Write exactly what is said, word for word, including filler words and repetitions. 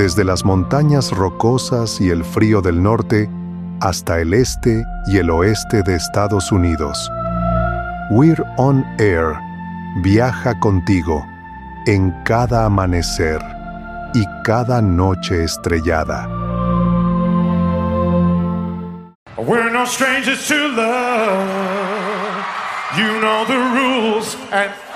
desde las montañas rocosas y el frío del norte hasta el este y el oeste de Estados Unidos. We're on Air viaja contigo en cada amanecer y cada noche estrellada. We're no strangers to love. You know the rules and